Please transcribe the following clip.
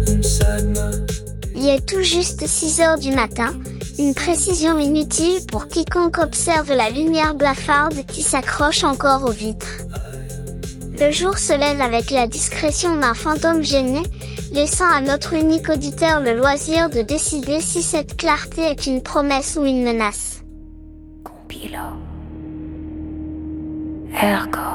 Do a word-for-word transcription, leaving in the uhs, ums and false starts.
Il est tout juste six heures du matin, une précision inutile pour quiconque observe la lumière blafarde qui s'accroche encore aux vitres. Le jour se lève avec la discrétion d'un fantôme gêné, laissant à notre unique auditeur le loisir de décider si cette clarté est une promesse ou une menace. Compilo. Ergo.